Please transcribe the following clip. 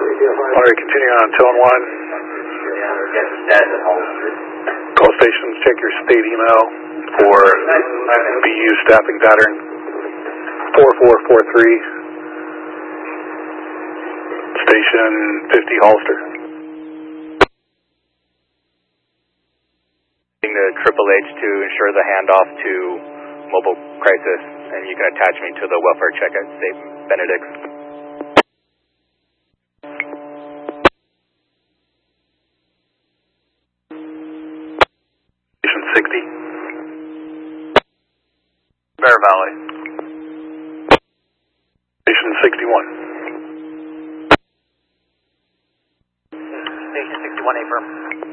Alright, continuing on tone 1. Call stations, check your state email for BU staffing pattern 4443, station 50 Hollister. The Triple H to ensure the handoff to mobile crisis, and you can attach me to the welfare check at St. Benedict's. Station 60. Bear Valley. Station 61. Station 61, affirm.